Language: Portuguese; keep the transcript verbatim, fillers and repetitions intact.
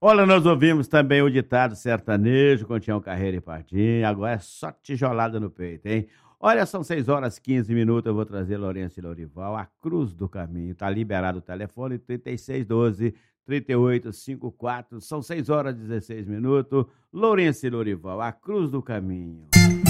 Olha, nós ouvimos também o ditado sertanejo com Tião Carreira e Pardinho, agora é só tijolada no peito, hein? Olha, são seis horas e quinze minutos, eu vou trazer Lourenço e Lourival, a Cruz do Caminho. Tá liberado o telefone, trinta e seis doze, trinta e oito cinquenta e quatro, são seis horas e dezesseis minutos. Lourenço e Lourival, a Cruz do Caminho.